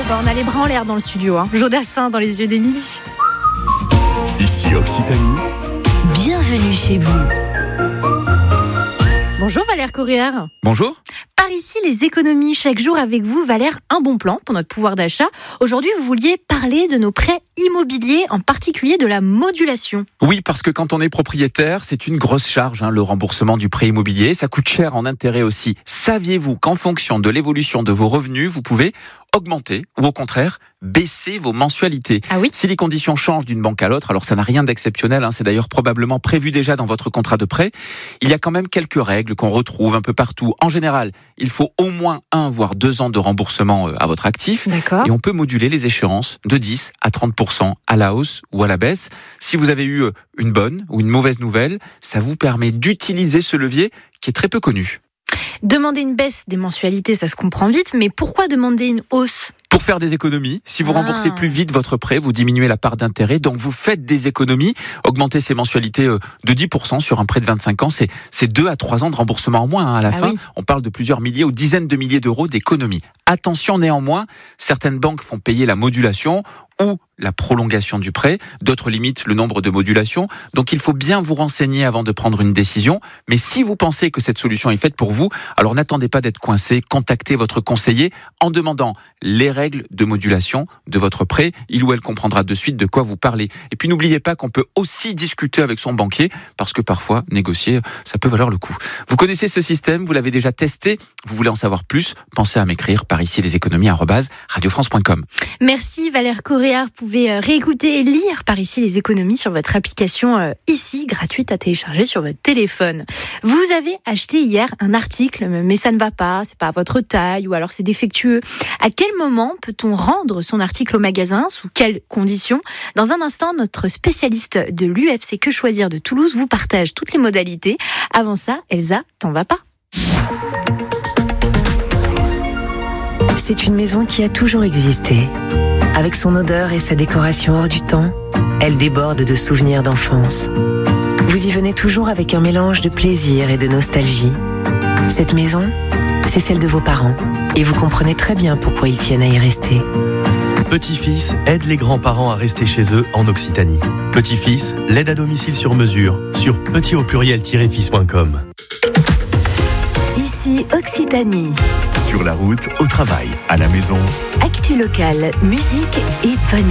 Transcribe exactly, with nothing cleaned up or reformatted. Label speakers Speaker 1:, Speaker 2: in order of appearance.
Speaker 1: bah on a les bras en l'air dans le studio, hein. Jodassin dans les yeux d'Émilie.
Speaker 2: Ici Occitanie.
Speaker 3: Bienvenue chez vous.
Speaker 1: Bonjour Valère Corréard.
Speaker 4: Bonjour.
Speaker 1: Par ici, les économies chaque jour avec vous. Valère, un bon plan pour notre pouvoir d'achat. Aujourd'hui, vous vouliez parler de nos prêts immobiliers, en particulier de la modulation.
Speaker 4: Oui, parce que quand on est propriétaire, c'est une grosse charge, hein, le remboursement du prêt immobilier. Ça coûte cher en intérêt aussi. Saviez-vous qu'en fonction de l'évolution de vos revenus, vous pouvez augmenter ou au contraire baisser vos mensualités.
Speaker 1: Ah oui.
Speaker 4: Si les conditions changent d'une banque à l'autre, alors ça n'a rien d'exceptionnel, hein, c'est d'ailleurs probablement prévu déjà dans votre contrat de prêt, il y a quand même quelques règles qu'on retrouve un peu partout. En général, il faut au moins un voire deux ans de remboursement à votre actif.
Speaker 1: D'accord.
Speaker 4: Et on peut moduler les échéances de dix à trente pour cent à la hausse ou à la baisse. Si vous avez eu une bonne ou une mauvaise nouvelle, ça vous permet d'utiliser ce levier qui est très peu connu.
Speaker 1: Demander une baisse des mensualités, ça se comprend vite, mais pourquoi demander une hausse ?
Speaker 4: Pour faire des économies, si vous
Speaker 1: Ah.
Speaker 4: remboursez plus vite votre prêt, vous diminuez la part d'intérêt, donc vous faites des économies. Augmenter ses mensualités de dix pour cent sur un prêt de vingt-cinq ans, c'est, c'est deux à trois ans de remboursement en moins, hein, à la
Speaker 1: Ah
Speaker 4: fin.
Speaker 1: oui.
Speaker 4: On parle de plusieurs milliers ou dizaines de milliers d'euros d'économies. Attention néanmoins, certaines banques font payer la modulation ou la prolongation du prêt, d'autres limitent le nombre de modulations, donc il faut bien vous renseigner avant de prendre une décision, mais si vous pensez que cette solution est faite pour vous, alors n'attendez pas d'être coincé, contactez votre conseiller en demandant les règles de modulation de votre prêt, il ou elle comprendra de suite de quoi vous parlez. Et puis n'oubliez pas qu'on peut aussi discuter avec son banquier, parce que parfois, négocier, ça peut valoir le coup. Vous connaissez ce système, vous l'avez déjà testé, vous voulez en savoir plus, pensez à m'écrire par ici les économies arobase radio france point com.
Speaker 1: Merci Valère Corréard. Vous pouvez réécouter et lire par ici les économies sur votre application euh, ici, gratuite à télécharger sur votre téléphone. Vous avez acheté hier un article, mais ça ne va pas, c'est pas à votre taille ou alors c'est défectueux. À quel moment peut-on rendre son article au magasin ? Sous quelles conditions ? Dans un instant, notre spécialiste de l'U F C Que Choisir de Toulouse vous partage toutes les modalités. Avant ça, Elsa, t'en vas pas ?
Speaker 3: C'est une maison qui a toujours existé. Avec son odeur et sa décoration hors du temps, elle déborde de souvenirs d'enfance. Vous y venez toujours avec un mélange de plaisir et de nostalgie. Cette maison, c'est celle de vos parents. Et vous comprenez très bien pourquoi ils tiennent à y rester.
Speaker 2: Petit-fils aide les grands-parents à rester chez eux en Occitanie. Petit-fils, l'aide à domicile sur mesure sur petit au pluriel tiret fils point com.
Speaker 3: Ici Occitanie.
Speaker 2: Sur la route, au travail, à la maison.
Speaker 3: Actu locale, musique et pognon.